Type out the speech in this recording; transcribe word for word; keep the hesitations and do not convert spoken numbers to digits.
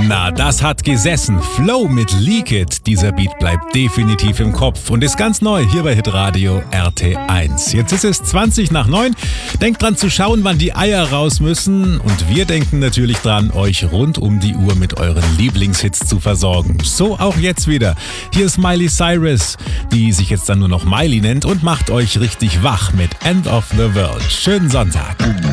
Na, das hat gesessen. Flow mit Leak It. Dieser Beat bleibt definitiv im Kopf und ist ganz neu hier bei Hitradio R T eins. Jetzt ist es zwanzig nach neun. Denkt dran zu schauen, wann die Eier raus müssen. Und wir denken natürlich dran, euch rund um die Uhr mit euren Lieblingshits zu versorgen. So auch jetzt wieder. Hier ist Miley Cyrus, die sich jetzt dann nur noch Miley nennt und macht euch richtig wach mit End of the World. Schönen Sonntag.